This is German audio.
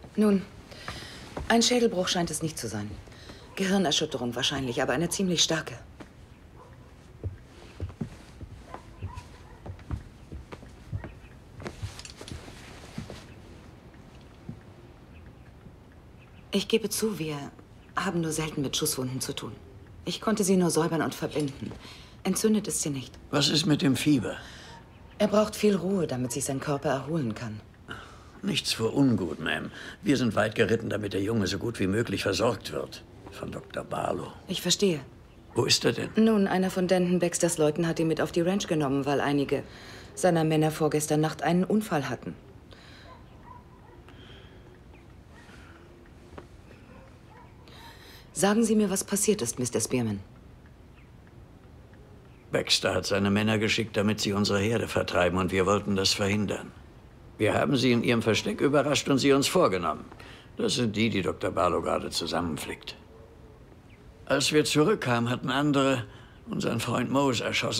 Nun, ein Schädelbruch scheint es nicht zu sein. Gehirnerschütterung wahrscheinlich, aber eine ziemlich starke. Ich gebe zu, wir haben nur selten mit Schusswunden zu tun. Ich konnte sie nur säubern und verbinden. Entzündet ist sie nicht. Was ist mit dem Fieber? Er braucht viel Ruhe, damit sich sein Körper erholen kann. Nichts für ungut, Ma'am. Wir sind weit geritten, damit der Junge so gut wie möglich versorgt wird. Von Dr. Barlow. Ich verstehe. Wo ist er denn? Nun, einer von Denton Baxters Leuten hat ihn mit auf die Ranch genommen, weil einige seiner Männer vorgestern Nacht einen Unfall hatten. Sagen Sie mir, was passiert ist, Mr. Spearman. Baxter hat seine Männer geschickt, damit sie unsere Herde vertreiben, und wir wollten das verhindern. Wir haben sie in ihrem Versteck überrascht und sie uns vorgenommen. Das sind die, die Dr. Barlow gerade zusammenflickt. Als wir zurückkamen, hatten andere unseren Freund Mose erschossen.